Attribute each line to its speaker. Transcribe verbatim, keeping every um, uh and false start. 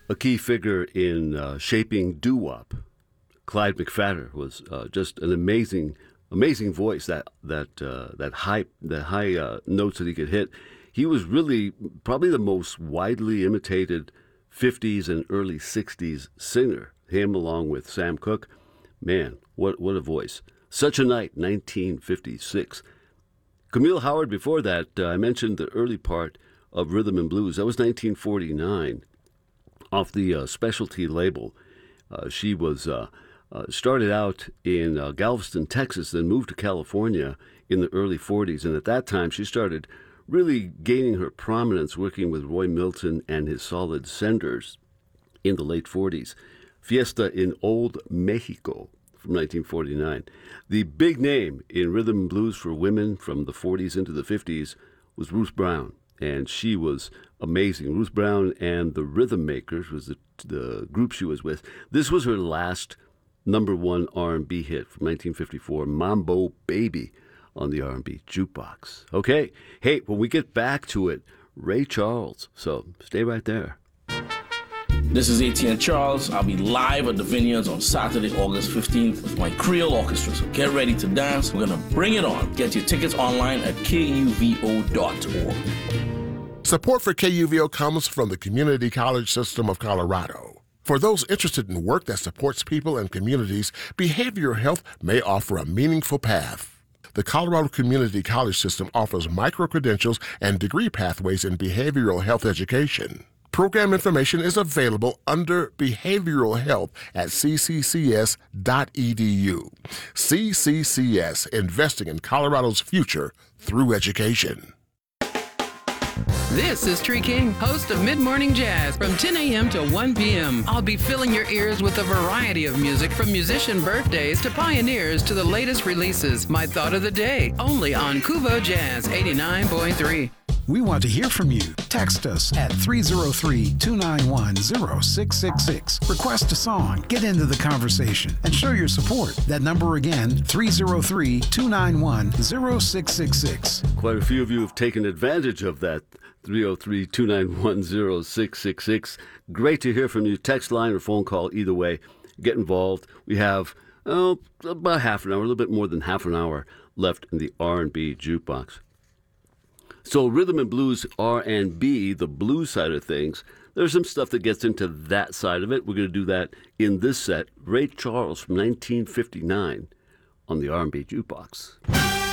Speaker 1: a key figure in uh, shaping doo-wop. Clyde McPhatter was uh, just an amazing, amazing voice. That that uh, that high, the high uh, notes that he could hit. He was really probably the most widely imitated fifties and early sixties singer. Him along with Sam Cooke. Man, what what a voice! Such a Night, nineteen fifty-six. Camille Howard. Before that, uh, I mentioned the early part of Rhythm and Blues. That was nineteen forty-nine, off the uh, Specialty label. Uh, she was. Uh, Uh, started out in uh, Galveston, Texas, then moved to California in the early forties. And at that time, she started really gaining her prominence working with Roy Milton and his Solid Senders in the late forties. Fiesta in Old Mexico from nineteen forty-nine. The big name in rhythm and blues for women from the forties into the fifties was Ruth Brown. And she was amazing. Ruth Brown and the Rhythm Makers was the, the group she was with. This was her last number one R and B hit from nineteen fifty-four, Mambo Baby, on the R and B Jukebox. Okay, hey, when we get back to it, Ray Charles. So stay right there.
Speaker 2: This is A T N Charles. I'll be live at the Vineyards on Saturday, August fifteenth with my Creole Orchestra. So get ready to dance. We're going to bring it on. Get your tickets online at K U V O dot org.
Speaker 3: Support for K U V O comes from the Community College System of Colorado. For those interested in work that supports people and communities, behavioral health may offer a meaningful path. The Colorado Community College System offers micro-credentials and degree pathways in behavioral health education. Program information is available under Behavioral Health at c c c s dot e d u. C C C S, investing in Colorado's future through education.
Speaker 4: This is Tree King, host of Mid Morning Jazz from ten a.m. to one p.m. I'll be filling your ears with a variety of music from musician birthdays to pioneers to the latest releases. My thought of the day, only on Kuvo Jazz eighty-nine point three.
Speaker 5: We want to hear from you. Text us at three oh three, two nine one, oh six six six. Request a song, get into the conversation, and show your support. That number again, three oh three, two nine one, oh six six six.
Speaker 1: Quite a few of you have taken advantage of that. three oh three, two nine one, oh six six six. Great to hear from you. Text line or phone call, either way. Get involved. We have oh, about half an hour, a little bit more than half an hour left in the R and B Jukebox. So rhythm and blues, R and B, the blues side of things, there's some stuff that gets into that side of it. We're going to do that in this set. Ray Charles from nineteen fifty-nine on the R and B Jukebox.